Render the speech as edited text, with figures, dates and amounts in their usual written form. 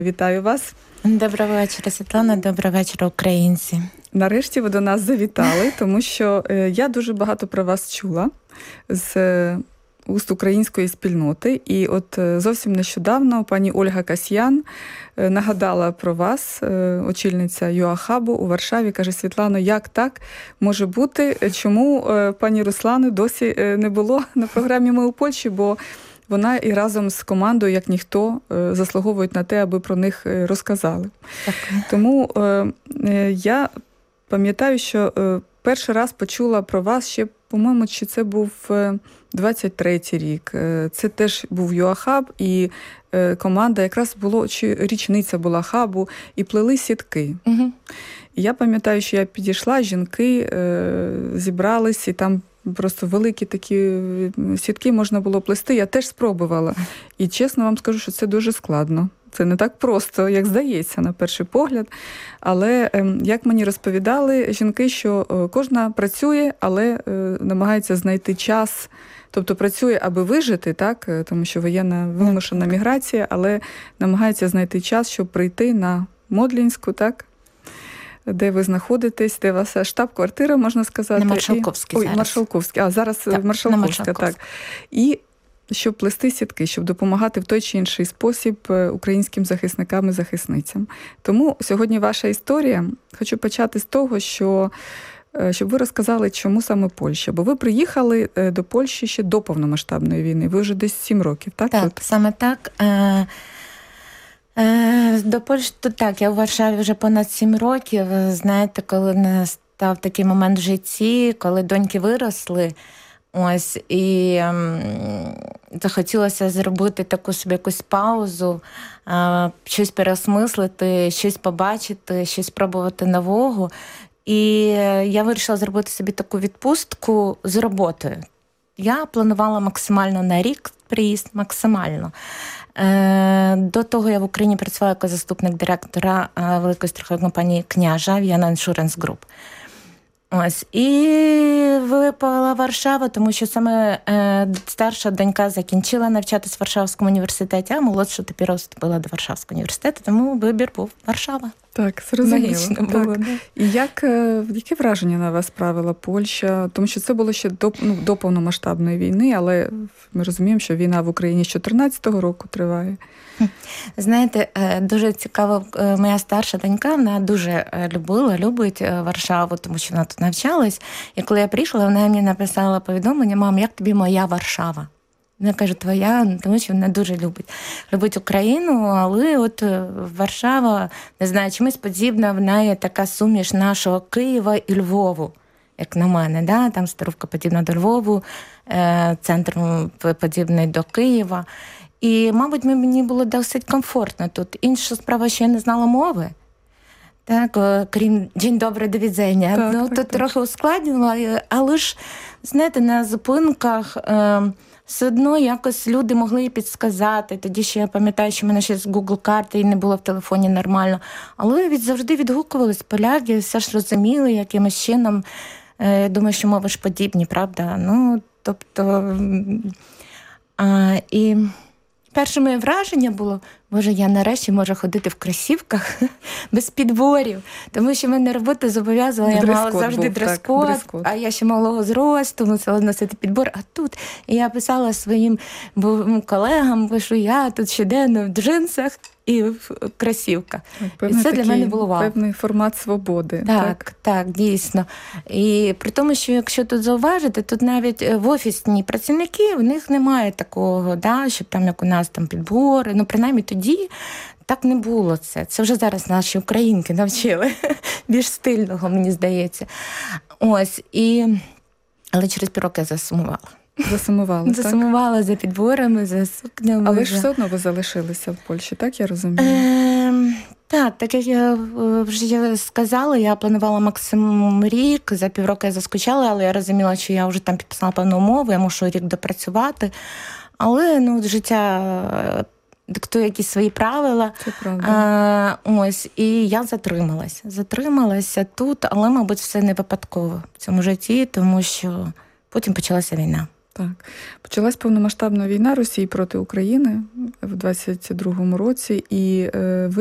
Вітаю вас. Доброго вечора, Світлана. Доброго вечора, українці. Нарешті ви до нас завітали, тому що я дуже багато про вас чула з уст української спільноти. І от зовсім нещодавно пані Ольга Касьян нагадала про вас, очільниця ЮАХабу у Варшаві. Каже: Світлано, як так може бути? Чому пані Руслани досі не було на програмі «Ми у Польщі»? Бо вона і разом з командою, як ніхто, заслуговують на те, аби про них розказали. Дякую. Тому я пам'ятаю, що перший раз почула про вас ще, по-моєму, чи це був 23-й рік. Це теж був ЮАХаб, і команда, якраз було, чи річниця була хабу, і плели сітки. Угу. І я пам'ятаю, що я підійшла, жінки зібрались, і там просто великі такі сітки можна було плести. Я теж спробувала. І чесно вам скажу, що це дуже складно. Це не так просто, як здається, на перший погляд. Але, як мені розповідали жінки, що кожна працює, але намагається знайти час. Тобто працює, аби вижити, так? Тому що воєнна вимушена міграція, але намагається знайти час, щоб прийти на Модлінську, так? Де ви знаходитесь, де ваша штаб-квартира, можна сказати. На Маршалковській зараз. Маршалковській. Зараз так, Маршалковська, так. І щоб плести сітки, щоб допомагати в той чи інший спосіб українським захисникам і захисницям. Тому сьогодні ваша історія. Хочу почати з того, що щоб ви розказали, чому саме Польща. Бо ви приїхали до Польщі ще до повномасштабної війни. Ви вже десь 7 років, так? Так, саме так. До Польщі, то так, я в Варшаві вже понад 7 років. Знаєте, коли настав такий момент в житті, коли доньки виросли, ось, і захотілося зробити таку собі якусь паузу, щось переосмислити, щось побачити, щось спробувати нового. І я вирішила зробити собі таку відпустку з роботою. Я планувала максимально на рік приїзд, максимально. До того я в Україні працювала як заступник директора великої страхової компанії «Княжа» Vienna Insurance Group. Ось. І випала Варшава, тому що саме старша донька закінчила навчатись в Варшавському університеті, а молодша тепер вступила до Варшавського університету, тому вибір був Варшава. Так, зрозуміло. Було, так. Да. І яке враження на вас справила Польща? Тому що це було ще до повномасштабної війни, але ми розуміємо, що війна в Україні з 2014 року триває. Знаєте, дуже цікаво, моя старша донька, вона дуже любить Варшаву, тому що вона тут навчалась. І коли я приїхала, вона мені написала повідомлення: «Мам, як тобі моя Варшава?» Я кажу: «Твоя», тому що вона дуже любить Україну, але от Варшава, не знаю, чимось подібна, в неї така суміш нашого Києва і Львову, як на мене, да? Там Старовка подібна до Львову, центр подібний до Києва. І, мабуть, мені було досить комфортно тут. Інша справа, що я не знала мови. Так, крім «День добрий, до відзення». Тут трохи ускладнило, але ж, знаєте, на зупинках все одно якось люди могли підсказати. Тоді ще я пам'ятаю, що в мене ще з Google карти і не було в телефоні нормально. Але завжди відгукувались поляки, все ж розуміли якимось чином. Я думаю, що мови ж подібні, правда? Ну, тобто... І перше моє враження було: Боже, я нарешті можу ходити в кросівках без підборів. Тому що мене робота зобов'язувала, я мала завжди дрес-код, а я ще малого зросту, мусила носити підбор. А тут я писала своїм колегам, пишу: я тут щоденно в джинсах і в кросівках. І це для мене було вау. Певний формат свободи. Так, дійсно. І при тому, що якщо тут зауважити, тут навіть в офісні працівники, в них немає такого, да, щоб там, як у нас, там підбори. Ну, принаймні тоді так не було це. Це вже зараз наші українки навчили. Більш стильного, мені здається. Ось. Але через півроку я засумувала. Засумувала за підборами, за сукнями. Але ж все одно ви залишилися в Польщі, так я розумію? Так як я вже сказала, я планувала максимум рік, за півроку я заскучала, але я розуміла, що я вже там підписала певну умову, я мушу рік допрацювати. Але життя диктує якісь свої правила. Це правда. Ось, і я затрималася тут, але, мабуть, все не випадково в цьому житті, тому що потім почалася війна. Так. Почалась повномасштабна війна Росії проти України в 22-му році, і